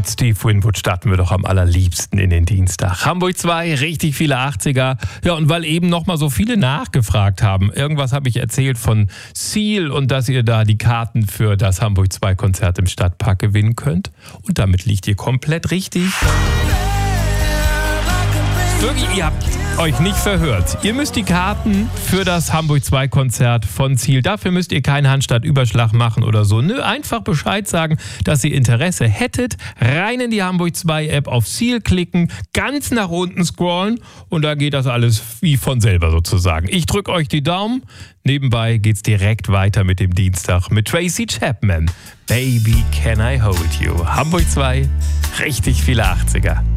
Mit Steve Winwood starten wir doch am allerliebsten in den Dienstag. Hamburg 2, richtig viele 80er. Ja, und weil eben noch mal so viele nachgefragt haben, irgendwas habe ich erzählt von Seal und dass ihr da die Karten für das Hamburg 2 Konzert im Stadtpark gewinnen könnt. Und damit liegt ihr komplett richtig. Wirklich, ihr habt euch nicht verhört. Ihr müsst die Karten für das Hamburg 2 Konzert von Ziel. Dafür müsst ihr keinen Handstandüberschlag machen oder so. Nö, einfach Bescheid sagen, dass ihr Interesse hättet. Rein in die Hamburg 2 App auf Ziel klicken, ganz nach unten scrollen und da geht das alles wie von selber sozusagen. Ich drücke euch die Daumen. Nebenbei geht's direkt weiter mit dem Dienstag mit Tracy Chapman. Baby, can I hold you? Hamburg 2, richtig viele 80er.